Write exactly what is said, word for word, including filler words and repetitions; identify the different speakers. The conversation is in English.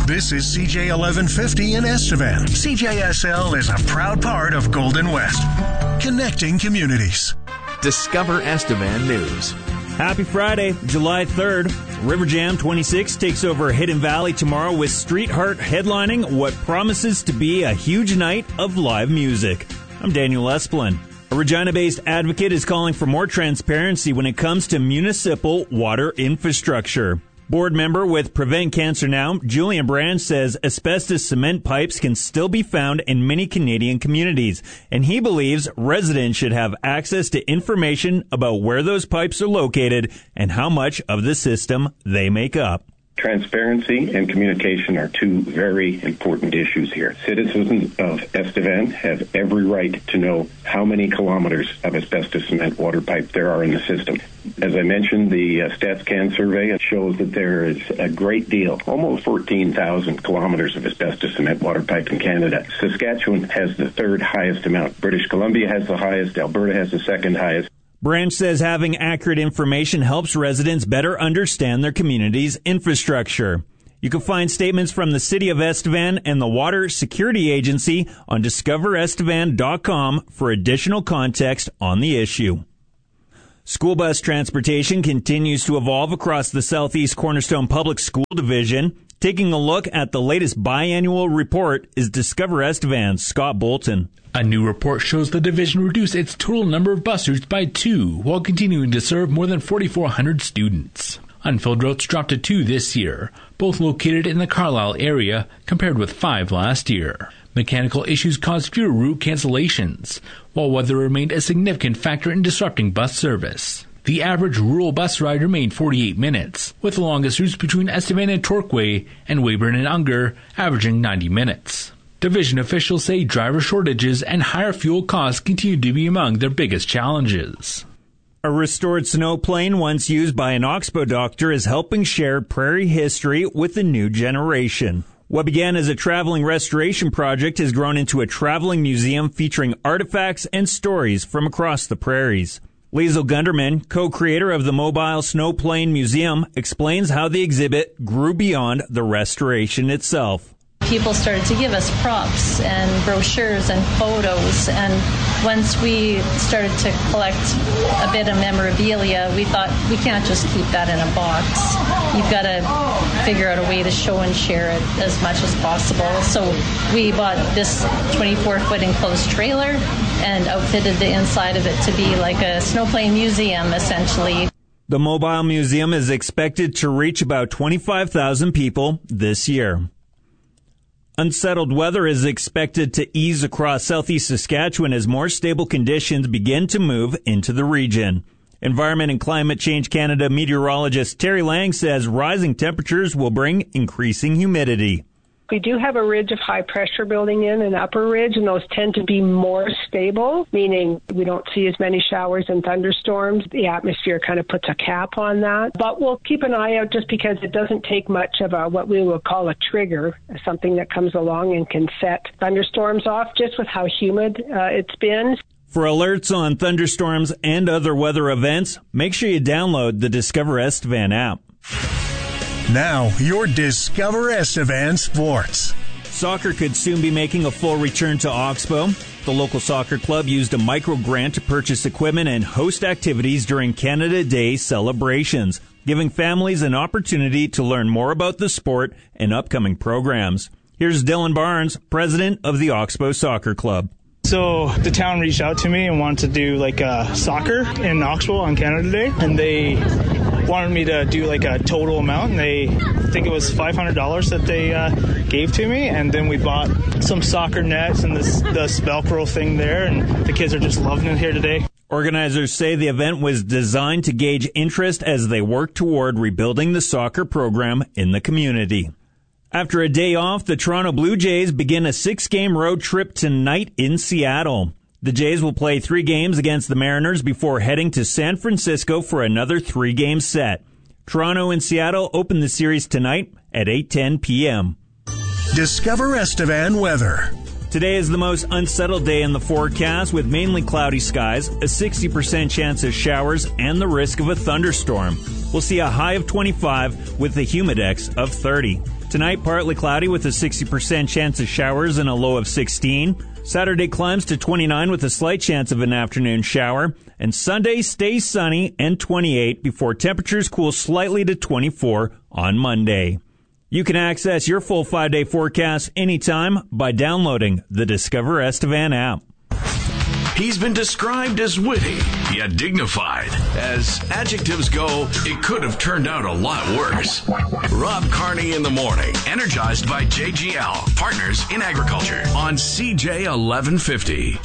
Speaker 1: This is C J eleven fifty in Estevan. C J S L is a proud part of Golden West, connecting communities.
Speaker 2: Discover Estevan News.
Speaker 3: Happy Friday, July third. River Jam twenty-six takes over Hidden Valley tomorrow with Street Heart headlining what promises to be a huge night of live music. I'm Daniel Esplin. A Regina-based advocate is calling for more transparency when it comes to municipal water infrastructure. Board member with Prevent Cancer Now, Julian Branch, says asbestos cement pipes can still be found in many Canadian communities, and he believes residents should have access to information about where those pipes are located and how much of the system they make up.
Speaker 4: Transparency and communication are two very important issues here. Citizens of Estevan have every right to know how many kilometers of asbestos cement water pipe there are in the system. As I mentioned, the uh, StatsCan survey shows that there is a great deal, almost fourteen thousand kilometers of asbestos cement water pipe in Canada. Saskatchewan has the third highest amount. British Columbia has the highest. Alberta has the second highest.
Speaker 3: Branch says having accurate information helps residents better understand their community's infrastructure. You can find statements from the City of Estevan and the Water Security Agency on discover estevan dot com for additional context on the issue. School bus transportation continues to evolve across the Southeast Cornerstone Public School Division. Taking a look at the latest biannual report is Discover Estevan's Scott Bolton.
Speaker 5: A new report shows the division reduced its total number of bus routes by two, while continuing to serve more than forty-four hundred students. Unfilled routes dropped to two this year, both located in the Carlisle area, compared with five last year. Mechanical issues caused fewer route cancellations, while weather remained a significant factor in disrupting bus service. The average rural bus ride remained forty-eight minutes, with the longest routes between Estevan and Torquay and Weyburn and Unger averaging ninety minutes. Division officials say driver shortages and higher fuel costs continue to be among their biggest challenges.
Speaker 3: A restored snow plane once used by an Oxbow doctor is helping share prairie history with the new generation. What began as a traveling restoration project has grown into a traveling museum featuring artifacts and stories from across the prairies. Liesl Gunderman, co-creator of the Mobile Snow Plane Museum, explains how the exhibit grew beyond the restoration itself.
Speaker 6: People started to give us props and brochures and photos, and once we started to collect a bit of memorabilia, we thought we can't just keep that in a box. You've got to figure out a way to show and share it as much as possible. So we bought this twenty-four foot enclosed trailer and outfitted the inside of it to be like a snowplane museum, essentially.
Speaker 3: The Mobile Museum is expected to reach about twenty-five thousand people this year. Unsettled weather is expected to ease across southeast Saskatchewan as more stable conditions begin to move into the region. Environment and Climate Change Canada meteorologist Terry Lang says rising temperatures will bring increasing humidity.
Speaker 7: We do have a ridge of high pressure building in, an upper ridge, and those tend to be more stable, meaning we don't see as many showers and thunderstorms. The atmosphere kind of puts a cap on that. But we'll keep an eye out just because it doesn't take much of a what we will call a trigger, something that comes along and can set thunderstorms off just with how humid uh, it's been.
Speaker 3: For alerts on thunderstorms and other weather events, make sure you download the Discover Estevan app.
Speaker 1: Now, your Discover Estevan Sports.
Speaker 3: Soccer could soon be making a full return to Oxbow. The local soccer club used a micro grant to purchase equipment and host activities during Canada Day celebrations, giving families an opportunity to learn more about the sport and upcoming programs. Here's Dylan Barnes, president of the Oxbow Soccer Club.
Speaker 8: So the town reached out to me and wanted to do like a soccer in Oxbow on Canada Day, and they wanted me to do like a total amount, and they I think it was five hundred dollars that they uh, gave to me, and then we bought some soccer nets and this the Velcro thing there, and the kids are just loving it here today.
Speaker 3: Organizers say the event was designed to gauge interest as they work toward rebuilding the soccer program in the community. After a day off, the Toronto Blue Jays begin a six-game road trip tonight in Seattle. The Jays will play three games against the Mariners before heading to San Francisco for another three-game set. Toronto and Seattle open the series tonight at eight ten p.m.
Speaker 1: Discover Estevan weather.
Speaker 3: Today is the most unsettled day in the forecast with mainly cloudy skies, a sixty percent chance of showers, and the risk of a thunderstorm. We'll see a high of twenty-five with the humidex of thirty. Tonight, partly cloudy with a sixty percent chance of showers and a low of sixteen. Saturday climbs to twenty-nine with a slight chance of an afternoon shower. And Sunday stays sunny and twenty-eight before temperatures cool slightly to twenty-four on Monday. You can access your full five-day forecast anytime by downloading the Discover Estevan app.
Speaker 9: He's been described as witty, yet dignified. As adjectives go, it could have turned out a lot worse. Rob Carney in the morning, energized by J G L, partners in agriculture, on C J eleven fifty.